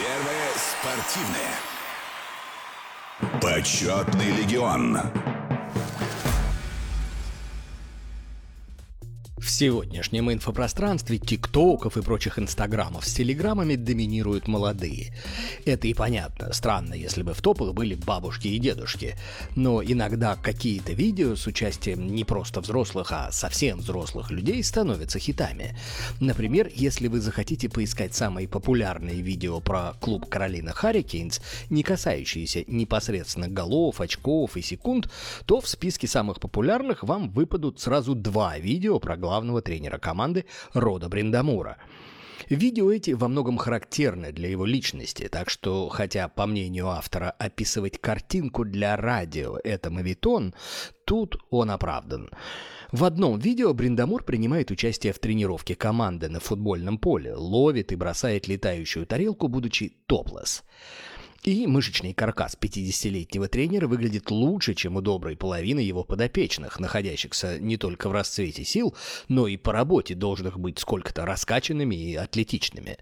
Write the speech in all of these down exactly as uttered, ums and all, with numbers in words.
Первое спортивное. Почетный легион. В сегодняшнем инфопространстве тиктоков и прочих инстаграмов с телеграммами доминируют молодые. Это и понятно, странно, если бы в топах были бабушки и дедушки. Но иногда какие-то видео с участием не просто взрослых, а совсем взрослых людей становятся хитами. Например, если вы захотите поискать самые популярные видео про клуб Каролина Харрикейнс, не касающиеся непосредственно голов, очков и секунд, то в списке самых популярных вам выпадут сразу два видео про главного тренера команды Рода Бриндамура. Видео эти во многом характерны для его личности, так что, хотя, по мнению автора, описывать картинку для радио – это мовитон, тут он оправдан. В одном видео Бриндамур принимает участие в тренировке команды на футбольном поле, ловит и бросает летающую тарелку, будучи топлесс. И мышечный каркас пятидесятилетнего тренера выглядит лучше, чем у доброй половины его подопечных, находящихся не только в расцвете сил, но и по работе должных быть сколько-то раскачанными и атлетичными.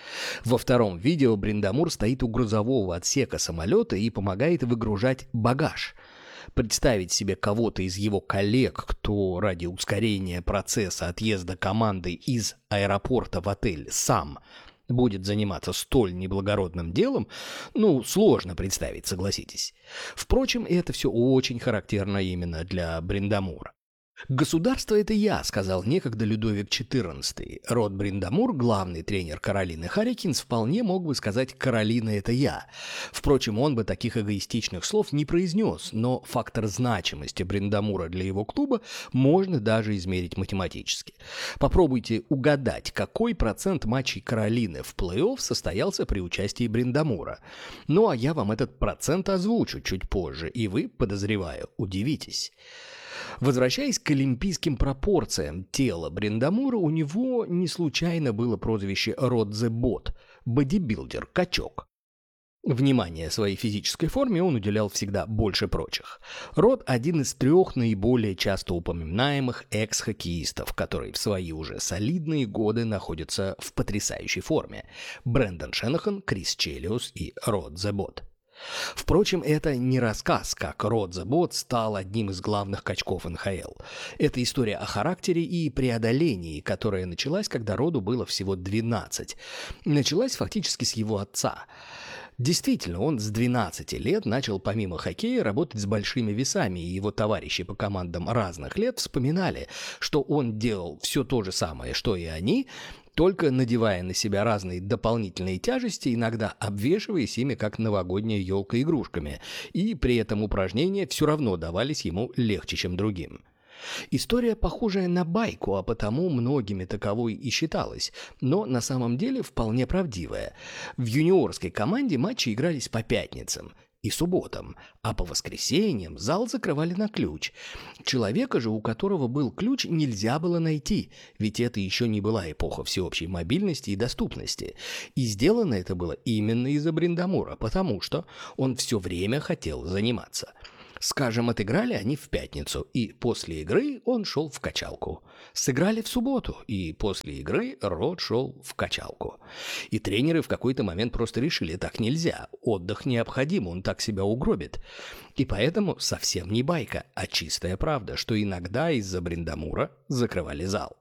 Во втором видео Бриндамур стоит у грузового отсека самолета и помогает выгружать багаж. Представить себе кого-то из его коллег, кто ради ускорения процесса отъезда команды из аэропорта в отель сам будет заниматься столь неблагородным делом, ну, сложно представить, согласитесь. Впрочем, это все очень характерно именно для Бриндамура. «Государство — это я», — сказал некогда Людовик четырнадцатый. Род Бриндамур, главный тренер Каролины Харрикейнс, вполне мог бы сказать «Каролина — это я». Впрочем, он бы таких эгоистичных слов не произнес, но фактор значимости Бриндамура для его клуба можно даже измерить математически. Попробуйте угадать, какой процент матчей Каролины в плей-офф состоялся при участии Бриндамура. Ну, а я вам этот процент озвучу чуть позже, и вы, подозреваю, удивитесь. Возвращаясь к олимпийским пропорциям тела Бриндамура, у него не случайно было прозвище «Род the Bot» – бодибилдер, качок. Внимание своей физической форме он уделял всегда больше прочих. Род – один из трех наиболее часто упоминаемых экс-хоккеистов, которые в свои уже солидные годы находятся в потрясающей форме – Брэндон Шенахан, Крис Челиус и Род the Bot. Впрочем, это не рассказ, как Род the Bot стал одним из главных качков эн ха эл. Это история о характере и преодолении, которая началась, когда Роду было всего двенадцать. Началась фактически с его отца. Действительно, он с двенадцати лет начал помимо хоккея работать с большими весами, и его товарищи по командам разных лет вспоминали, что он делал все то же самое, что и они, только надевая на себя разные дополнительные тяжести, иногда обвешиваясь ими, как новогодняя елка, игрушками, и при этом упражнения все равно давались ему легче, чем другим. История похожая на байку, а потому многими таковой и считалась, но на самом деле вполне правдивая. В юниорской команде матчи игрались по пятницам и субботам, а по воскресеньям зал закрывали на ключ. Человека же, у которого был ключ, нельзя было найти, ведь это еще не была эпоха всеобщей мобильности и доступности. И сделано это было именно из-за Бриндамура, потому что он все время хотел заниматься. Скажем, отыграли они в пятницу, и после игры он шел в качалку. Сыграли в субботу, и после игры Род шел в качалку. И тренеры в какой-то момент просто решили, так нельзя, отдых необходим, он так себя угробит. И поэтому совсем не байка, а чистая правда, что иногда из-за Бриндамура закрывали зал.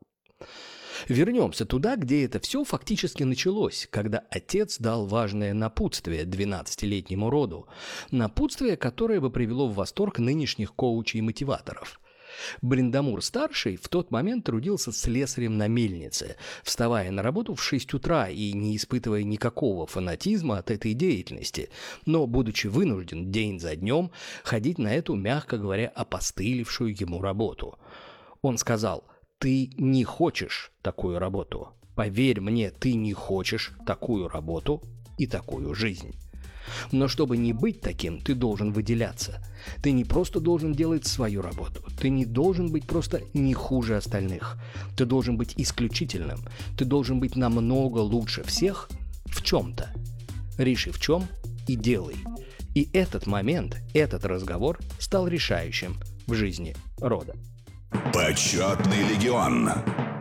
Вернемся туда, где это все фактически началось, когда отец дал важное напутствие двенадцатилетнему Роду. Напутствие, которое бы привело в восторг нынешних коучей и мотиваторов. Бриндамур-старший в тот момент трудился слесарем на мельнице, вставая на работу в шесть утра и не испытывая никакого фанатизма от этой деятельности, но будучи вынужден день за днем ходить на эту, мягко говоря, опостылевшую ему работу. Он сказал: «Ты не хочешь такую работу. Поверь мне, ты не хочешь такую работу и такую жизнь. Но чтобы не быть таким, ты должен выделяться. Ты не просто должен делать свою работу. Ты не должен быть просто не хуже остальных. Ты должен быть исключительным. Ты должен быть намного лучше всех в чем-то. Реши в чем и делай». И этот момент, этот разговор стал решающим в жизни Рода. Почетный легион.